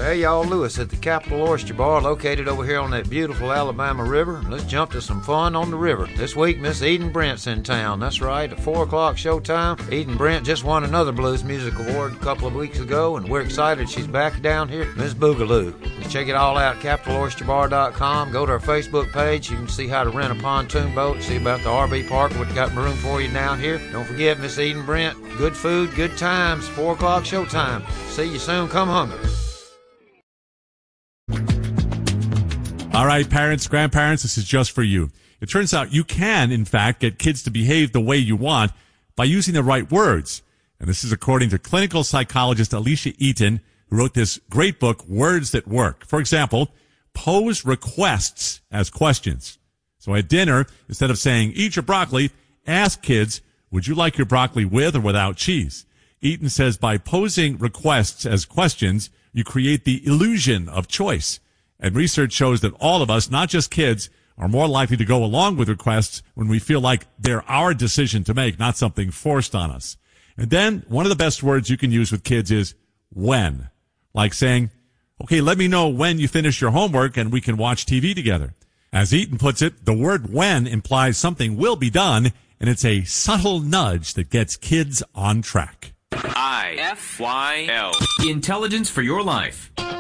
Hey y'all, Lewis at the Capital Oyster Bar, located over here on that beautiful Alabama River. Let's jump to some fun on the river. This week, Miss Eden Brent's in town. That's right, at 4 o'clock showtime. Eden Brent just won another Blues Music Award a couple of weeks ago, and we're excited she's back down here. Miss Boogaloo. Let's check it all out, CapitalOysterBar.com. Go to our Facebook page. You can see how to rent a pontoon boat, see about the RV park, what got room for you down here. Don't forget, Miss Eden Brent, good food, good times, 4 o'clock showtime. See you soon, come hungry. All right, parents, grandparents, this is just for you. It turns out you can, in fact, get kids to behave the way you want by using the right words. And this is according to clinical psychologist Alicia Eaton, who wrote this great book, Words That Work. For example, pose requests as questions. So at dinner, instead of saying, eat your broccoli, ask kids, would you like your broccoli with or without cheese? Eaton says by posing requests as questions, you create the illusion of choice. And research shows that all of us, not just kids, are more likely to go along with requests when we feel like they're our decision to make, not something forced on us. And then one of the best words you can use with kids is when. Like saying, okay, let me know when you finish your homework and we can watch TV together. As Eaton puts it, the word when implies something will be done, and it's a subtle nudge that gets kids on track. IFYL. Intelligence for your life.